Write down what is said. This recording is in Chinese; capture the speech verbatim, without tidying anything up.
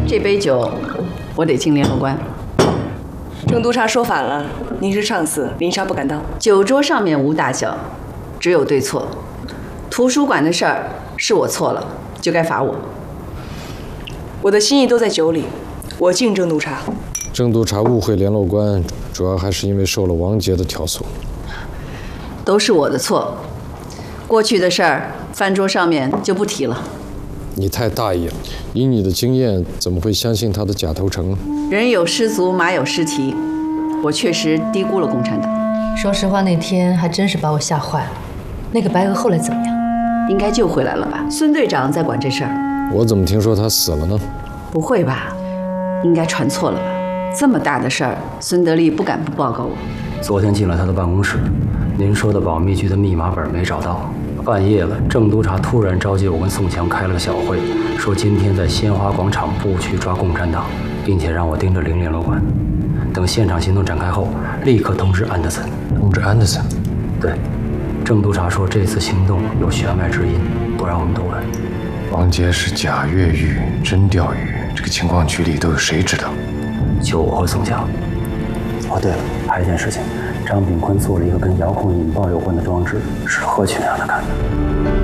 这杯酒，我得敬联络官。 郑督察说反了，您是上司，林莎不敢当。 酒桌上面无大小，只有对错。图书馆的事儿是我错了，就该罚我。 我的心意都在酒里，我敬郑督察。 郑督察误会联络官，主要还是因为受了王杰的挑唆。 都是我的错，过去的事儿，饭桌上面就不提了。 你太大意了，以你的经验，怎么会相信他的假投诚？ 人有失足，马有失蹄，我确实低估了共产党。 说实话，那天还真是把我吓坏了。那个白鹅后来怎么样？ 应该救回来了吧？孙队长在管这事儿。 我怎么听说他死了呢？ 不会吧？应该传错了吧？这么大的事儿，孙德利不敢不报告我。 昨天进了他的办公室，您说的保密局的密码本没找到。半夜了，郑督察突然召集我跟宋强开了个小会，说今天在鲜花广场布去抓共产党，并且让我盯着林联络官。等现场行动展开后，立刻通知安德森。 通知安德森？ 对，郑督察说这次行动有弦外之音，不让我们多问。 王杰是假越狱、真钓鱼，这个情况局里都有谁知道？ 就我和宋强。哦，对了，还有一件事情，张炳坤做了一个跟遥控引爆有关的装置，是何群让他看的。